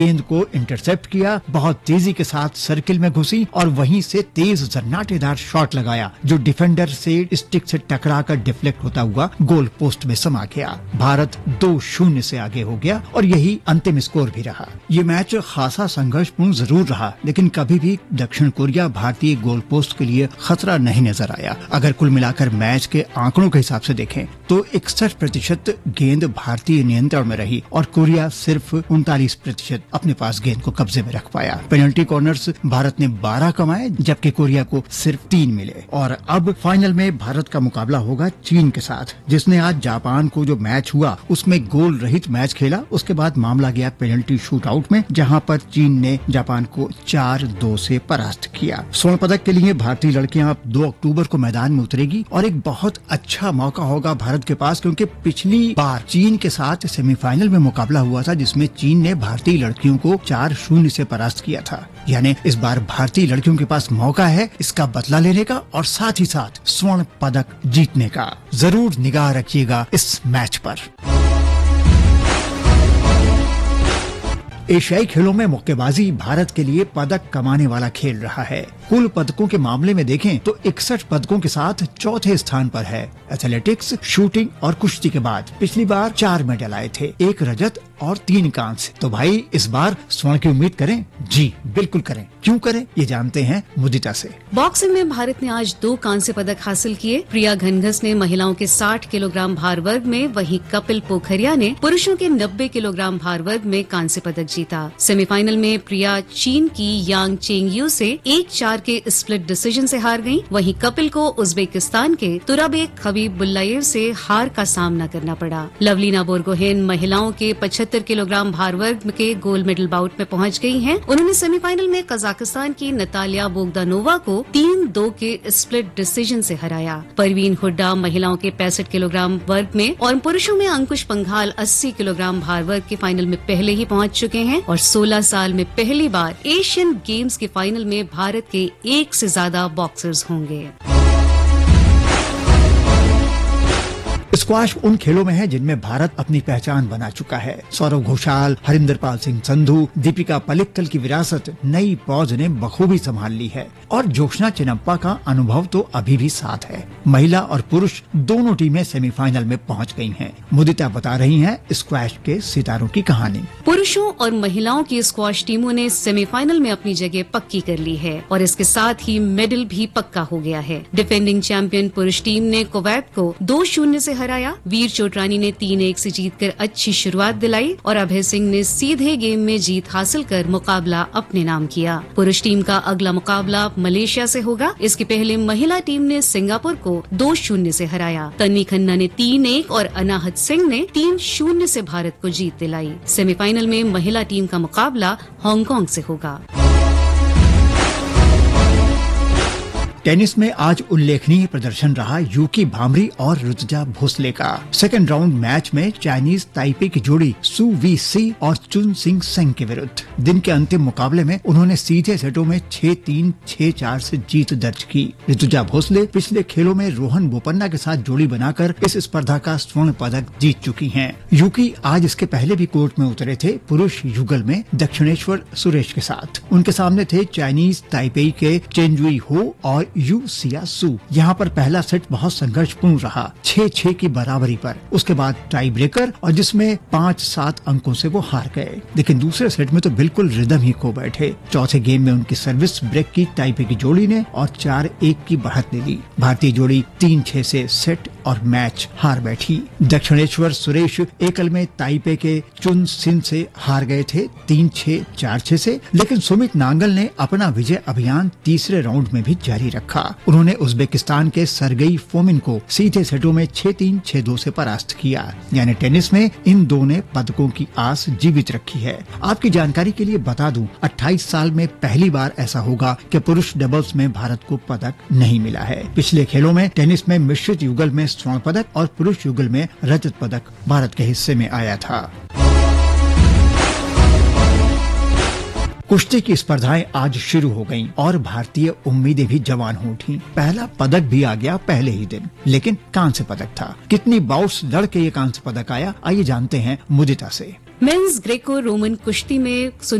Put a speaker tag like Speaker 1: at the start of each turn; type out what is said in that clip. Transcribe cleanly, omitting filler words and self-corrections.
Speaker 1: गेंद को इंटरसेप्ट किया, बहुत तेजी के साथ सर्किल में घुसी और वहीं से तेज जन्नाटेदार शॉट लगाया जो डिफेंडर से स्टिक से टकराकर डिफ्लेक्ट होता हुआ गोल पोस्ट में समा गया। भारत 2-0 से आगे हो गया और यही अंतिम स्कोर भी रहा। ये मैच खासा संघर्षपूर्ण जरूर रहा, लेकिन कभी भी दक्षिण कोरिया भारतीय गोल पोस्ट के लिए खतरा नहीं नजर आया। अगर कुल मिलाकर मैच के आंकड़ों के हिसाब से देखें तो 61% गेंद भारतीय नियंत्रण में रही और कोरिया सिर्फ 39% अपने पास गेंद को कब्जे में रख पाया। पेनल्टी कॉर्नर्स भारत ने 12 कमाए जबकि कोरिया को सिर्फ 3 मिले। और अब फाइनल में भारत का मुकाबला होगा चीन के साथ, जिसने आज जापान को जो मैच हुआ उसमें गोल रहित मैच खेला। उसके बाद मामला गया पेनल्टी शूट आउट में, जहां पर चीन ने जापान को 4-2 से परास्त किया। स्वर्ण पदक के लिए भारतीय लड़कियां अब 2 अक्टूबर को मैदान में उतरेगी और एक बहुत अच्छा मौका होगा भारत के पास, क्योंकि पिछली बार चीन के साथ सेमीफाइनल में मुकाबला हुआ था जिसमें चीन ने भारतीय लड़कियों को 4-0 से परास्त किया था। यानी इस बार भारतीय लड़कियों के पास मौका है इसका बदला लेने का और साथ ही साथ स्वर्ण पदक जीतने का। जरूर निगाह रखिएगा इस मैच पर। एशियाई खेलों में मुक्केबाजी भारत के लिए पदक कमाने वाला खेल रहा है। कुल पदकों के मामले में देखें तो 61 पदकों के साथ चौथे स्थान पर है। एथलेटिक्स, शूटिंग और कुश्ती के बाद पिछली बार 4 मेडल आए थे, 1 रजत और 3 कांस्य। तो भाई इस बार स्वर्ण की उम्मीद करें? जी बिल्कुल करें। क्यों करें ये जानते हैं मुदिता से।
Speaker 2: बॉक्सिंग में भारत ने आज 2 कांस्य पदक हासिल किए। प्रिया घनघस ने महिलाओं के 60 किलोग्राम भार वर्ग में, वहीं कपिल पोखरिया ने पुरुषों के 90 किलोग्राम भार वर्ग में कांस्य पदक जीता। सेमीफाइनल में प्रिया चीन की यांग चेंगयू से 1-4 के स्प्लिट डिसीजन से हार गयी। वहीं कपिल को उज्बेकिस्तान के तुराबेक खबीबुल्लाएव से हार का सामना करना पड़ा। लवलीना बोरगोहेन महिलाओं के 75 किलोग्राम भार वर्ग के गोल्ड मेडल बाउट में पहुंच गई हैं। उन्होंने सेमीफाइनल में कजाकिस्तान की नतालिया बोगदानोवा को 3-2 के स्प्लिट डिसीजन से हराया। परवीन हुड्डा महिलाओं के 65 किलोग्राम वर्ग में और पुरुषों में अंकुश पंघाल 80 किलोग्राम भार वर्ग के फाइनल में पहले ही पहुंच चुके हैं और 16 साल में पहली बार एशियन गेम्स के फाइनल में भारत के 1 से ज्यादा बॉक्सर्स होंगे।
Speaker 1: स्क्वाश उन खेलों में है जिनमें भारत अपनी पहचान बना चुका है। सौरव घोषाल, हरिंदरपाल सिंह संधू, दीपिका पल्लिकल की विरासत नई पौध ने बखूबी संभाल ली है और जोशना चिनप्पा का अनुभव तो अभी भी साथ है। महिला और पुरुष दोनों टीमें सेमीफाइनल में पहुंच गई हैं। मुदिता बता रही हैं स्क्वैश के सितारों की कहानी।
Speaker 2: पुरुषों और महिलाओं की स्क्वाश टीमों ने सेमीफाइनल में अपनी जगह पक्की कर ली है और इसके साथ ही मेडल भी पक्का हो गया है। डिफेंडिंग चैंपियन पुरुष टीम ने कुवैत को 2-0 से हराया। वीर चोटरानी ने 3-1 से जीतकर अच्छी शुरुआत दिलाई और अभय सिंह ने सीधे गेम में जीत हासिल कर मुकाबला अपने नाम किया। पुरुष टीम का अगला मुकाबला मलेशिया से होगा। इसके पहले महिला टीम ने सिंगापुर को 2-0 से हराया। तन्वी खन्ना ने 3-1 और अनाहत सिंह ने 3-0 से भारत को जीत दिलाई। सेमीफाइनल में महिला टीम का मुकाबला हांगकांग से होगा।
Speaker 1: टेनिस में आज उल्लेखनीय प्रदर्शन रहा यूकी भामरी और ऋतुजा भोसले का। सेकंड राउंड मैच में चाइनीज ताइपे की जोड़ी सु वी सी और चुन सिंग सेंग के विरुद्ध दिन के अंतिम मुकाबले में उन्होंने सीधे सेटों में 6-3, 6-4 से जीत दर्ज की। ऋतुजा भोसले पिछले खेलों में रोहन बोपन्ना के साथ जोड़ी बनाकर इस स्पर्धा का स्वर्ण पदक जीत चुकी हैं। यूकी आज इसके पहले भी कोर्ट में उतरे थे पुरुष युगल में दक्षिणेश्वर सुरेश के साथ। उनके सामने थे चाइनीज ताइपेई के चेंजुई हो और यू सिया सू। यहाँ पर पहला सेट बहुत संघर्षपूर्ण रहा, 6-6 की बराबरी पर। उसके बाद टाई ब्रेकर और जिसमें 5-7 अंकों से वो हार गए। लेकिन दूसरे सेट में तो बिल्कुल रिदम ही खो बैठे। चौथे गेम में उनकी सर्विस ब्रेक की ताइपे की जोड़ी ने और 4-1 की बढ़त ले ली। भारतीय जोड़ी 3-6 से सेट और मैच हार बैठी। दक्षिणेश्वर सुरेश एकल में ताइपे के चुन सिन से हार गए थे 3-6, 4-6 से। लेकिन सुमित नांगल ने अपना विजय अभियान तीसरे राउंड में भी जारी रखा। उन्होंने उज्बेकिस्तान के सरगई फोमिन को सीधे सेटों में 6-3, 6-2 से परास्त किया। यानी टेनिस में इन दो ने पदकों की आस जीवित रखी है। आपकी जानकारी के लिए बता दूं, 28 साल में पहली बार ऐसा होगा कि पुरुष डबल्स में भारत को पदक नहीं मिला है। पिछले खेलों में टेनिस में मिश्रित युगल में स्वर्ण पदक और पुरुष युगल में रजत पदक भारत के हिस्से में आया था। कुश्ती की स्पर्धाएं आज शुरू हो गईं और भारतीय उम्मीदें भी जवान हो उठी। पहला पदक भी आ गया पहले ही दिन, लेकिन कांस्य पदक था। कितनी बाउट्स लड़ के ये कांस्य पदक आया, आइए जानते हैं मुदिता से।
Speaker 2: मेंस ग्रेको रोमन कुश्ती में